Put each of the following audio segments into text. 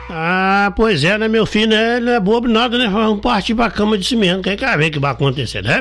Ah, pois é, né, meu filho, né? Não é bobo nada, né? Vamos partir pra cama de cimento, quer ver o que vai acontecer, né?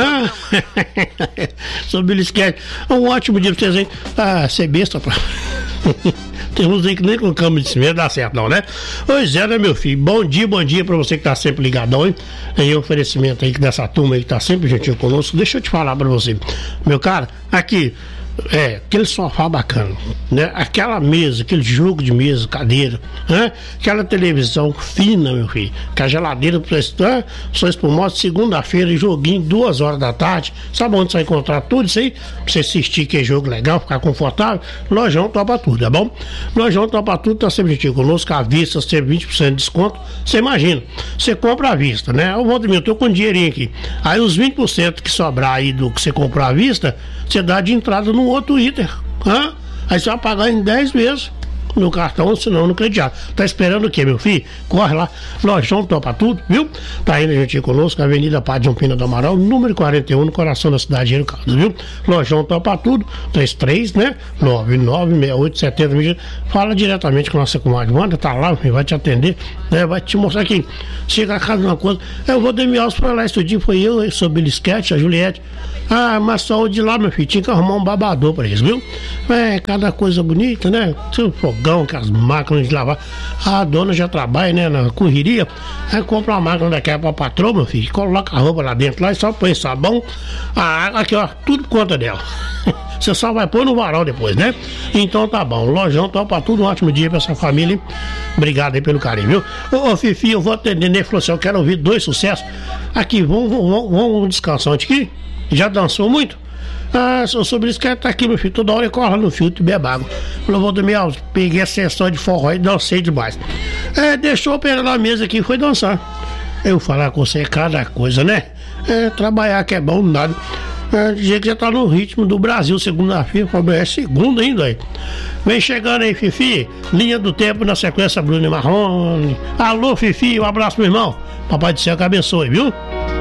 Sou Billy Sketch. Um ótimo dia pra vocês, hein? Ah, ser besta, pá. Tem uns aí que nem com cama de cimento dá certo, não, né? Pois é, né, meu filho? Bom dia pra você que tá sempre ligadão, hein? Tem oferecimento aí dessa turma aí que tá sempre gentil conosco. Deixa eu te falar pra você, meu cara, aqui. Aquele sofá bacana, né? Aquela mesa, aquele jogo de mesa, cadeira, né? Aquela televisão fina, meu filho, com a geladeira só espumosa, segunda-feira, joguinho, 2 horas da tarde. Sabe onde você vai encontrar tudo isso aí? Pra você assistir, que é jogo legal, ficar confortável. Lojão topa tudo, tá bom? Lojão topa tudo, tá sempre gentil conosco, à vista, sempre 20% de desconto. Você imagina, você compra à vista, né? Eu tô com dinheirinho aqui. Aí os 20% que sobrar aí do que você comprou à vista, você dá de entrada no outro item, aí você vai pagar em 10 vezes no cartão, senão no crediário. Tá esperando o quê, meu filho? Corre lá, Lojão topa tudo, viu? Tá aí, gente, conosco, Avenida Padre João Pina do Amaral, número 41, no coração da cidade de Rio Caldas, viu? Lojão topa tudo, 33, né? 996870. Fala diretamente com a nossa comadre Wanda, tá lá, vai te atender, né? Vai te mostrar que chega a casa de uma coisa. Eu vou Demi Alves pra lá esse dia, foi eu sou Billy Sketch, a Juliette. Ah, mas só de lá, meu filho, tinha que arrumar um babador pra eles, viu? Cada coisa bonita, né? Seu fogão, com as máquinas de lavar. A dona já trabalha, né, na correria. Aí compra uma máquina daquela pra patroa, meu filho, coloca a roupa lá dentro, lá e só põe sabão, a água, aqui, ó, tudo por conta dela. Você só vai pôr no varal depois, né? Então tá bom, Lojão topa tudo, um ótimo dia pra essa família, hein? Obrigado aí pelo carinho, viu? Ô Fifi, eu vou atender, né? Falou assim, eu quero ouvir 2 sucessos. Aqui, vamos descansar aqui. Já dançou muito? Ah, sobre isso que tá aqui, meu filho. Toda hora eu corro no filtro e bebo água. Falou, Valdemir Alves, peguei a sessão de forró e dancei demais. Deixou o pé na mesa aqui e foi dançar. Eu falar com você é cada coisa, né? Trabalhar que é bom, nada. Dizer que já tá no ritmo do Brasil, segunda-feira. É segunda ainda aí. Vem chegando aí, Fifi. Linha do tempo na sequência, Bruno e Marrone. Alô, Fifi, um abraço, meu irmão. Papai do céu que abençoe, viu?